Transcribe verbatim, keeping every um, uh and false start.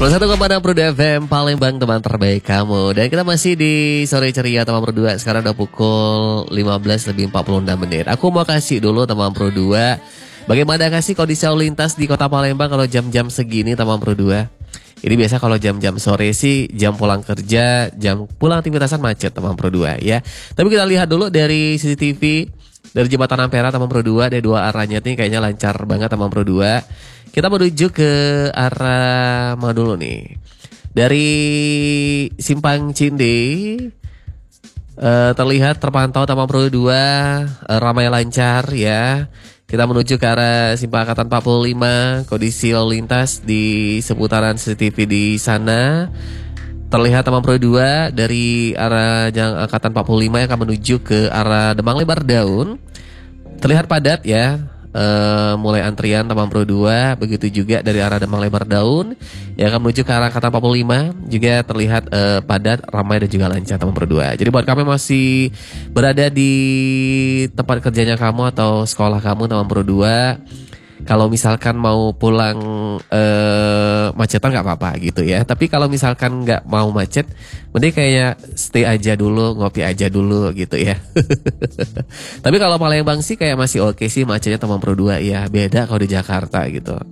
satu koma enam Pro F M Palembang, teman terbaik kamu. Dan kita masih di Sore Ceria teman Pro dua. Sekarang udah pukul lima belas lebih empat puluh enam menit. Aku mau kasih dulu teman Pro dua, bagaimana kasih kondisi lalu lintas di Kota Palembang kalau jam-jam segini teman Pro dua. Ini biasa kalau jam-jam sore sih jam pulang kerja, jam pulang aktivitasan macet teman Pro dua ya. Tapi kita lihat dulu dari C C T V dari Jembatan Ampera teman Pro dua, ada dua arahnya nih kayaknya lancar banget teman Pro dua. Kita menuju ke arah mana dulu nih? Dari Simpang Cinde uh, terlihat terpantau teman Pro dua uh, ramai lancar ya. Kita menuju ke arah Simpang Angkatan empat puluh lima, kondisi lalu lintas di seputaran C C T V di sana. Terlihat teman Pro dua dari arah Jalan Angkatan empat puluh lima yang akan menuju ke arah Demang Lebar Daun. Terlihat padat ya. Uh, mulai antrian teman Pro dua, begitu juga dari arah Demang Lebar Daun yang akan menuju ke arah Angkatan empat puluh lima juga terlihat uh, padat, ramai dan juga lancar teman Pro dua. Jadi buat kamu masih berada di tempat kerjanya kamu atau sekolah kamu teman Pro dua, kalau misalkan mau pulang uh, macetan nggak apa-apa gitu ya. Tapi kalau misalkan nggak mau macet, mending kayak stay aja dulu, ngopi aja dulu gitu ya. Tapi kalau Palembang sih kayak masih oke sih macetnya teman Pro dua ya. Beda kalau di Jakarta gitu.